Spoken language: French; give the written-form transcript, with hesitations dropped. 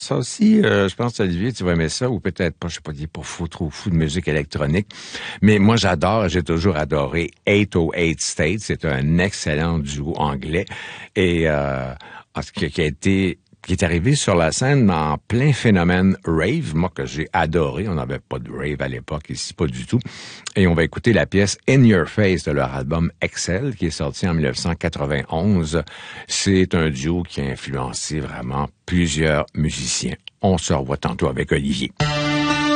Ça aussi, je pense, Olivier, tu vas aimer ça, ou peut-être pas, je sais pas, il est pas fou, trop fou de musique électronique. Mais moi, j'ai toujours adoré 808 States. C'est un excellent duo anglais. Et, qui est arrivé sur la scène en plein phénomène rave, moi que j'ai adoré. On n'avait pas de rave à l'époque ici, pas du tout. Et on va écouter la pièce In Your Face de leur album Excel, qui est sorti en 1991. C'est un duo qui a influencé vraiment plusieurs musiciens. On se revoit tantôt avec Olivier.